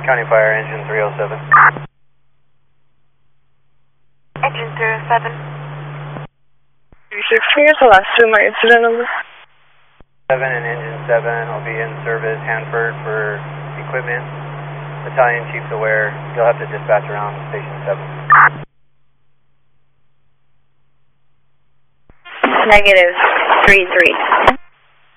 County Fire, engine 307. Engine 307. 36, here's the last two of my incident number. 7 and engine 7 will be in service, Hanford for equipment. Battalion Chief's aware. You'll have to dispatch around Station 7. Negative 33.